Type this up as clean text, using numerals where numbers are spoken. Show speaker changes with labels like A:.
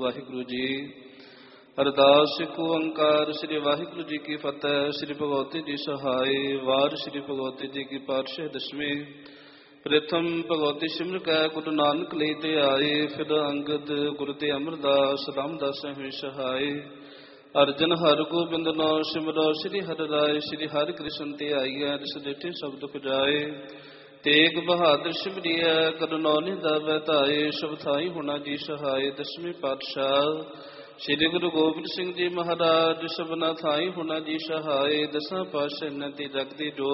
A: ਵਾਹਿਗੁਰੂ ਜੀ। ਅਰਦਾਸ ਇੱਕ ਓੰਕਾਰ ਸ੍ਰੀ ਵਾਹਿਗੁਰੂ ਜੀ ਕੀ ਫਤਿਹ। ਸ੍ਰੀ ਭਗਵਤੀ ਜੀ ਸਹਾਏ। ਵਾਰ ਸ੍ਰੀ ਭਗਵਤੀ ਜੀ ਕੀ ਪਾਤਸ਼ਾਹ ਦਸਵੀਂ। ਪ੍ਰਥਮ ਭਗਵਤੀ ਸਿਮਰ ਕੈ ਗੁਰੂ ਨਾਨਕ ਲਈ ਤੇ ਆਏ। ਫਿਰ ਅੰਗਦ ਗੁਰੂ ਤੇ ਅਮਰਦਾਸ ਰਾਮਦਾਸ ਹੋਏ ਸਹਾਏ। ਅਰਜਨ ਹਰਿ ਗੋਬਿੰਦ ਨਾਮ ਸਿਮਰੋ ਸ੍ਰੀ ਹਰਿ ਰਾਏ। ਸ੍ਰੀ ਹਰਿ ਕ੍ਰਿਸ਼ਨ ਤੇ ਆਈਐ ਜਿਸ ਡਿਠੇ ਸਭ ਦੁਖ ਜਾਏ। ਤੇਗ ਬਹਾਦਰ ਸਿਮਰਿਐ ਕਰਨੋ ਨਿਧਾਵੈ ਧਾਏ। ਸਭ ਥਾਈ ਹੋਣਾ ਜੀ ਸਹਾਏ। ਦਸਵੇਂ ਪਾਤਸ਼ਾਹ ਸ੍ਰੀ ਗੁਰੂ ਗੋਬਿੰਦ ਸਿੰਘ ਜੀ ਮਹਾਰਾਜ ਸਭਨਾ ਥਾਈ ਹੋਣਾ ਜੀ ਸਹਾਏ। ਦਸਾਂ ਪਾਤਸ਼ਾਹ ਇਹਨਾਂ ਦੀ ਜਗਦੀ ਜੋ